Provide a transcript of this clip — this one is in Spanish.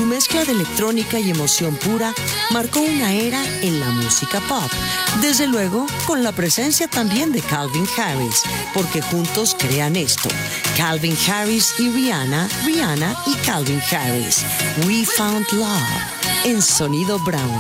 Su mezcla de electrónica y emoción pura marcó una era en la música pop. Desde luego, con la presencia también de Calvin Harris, porque juntos crean esto. Calvin Harris y Rihanna, Rihanna y Calvin Harris. We Found Love, en Sonido Brown.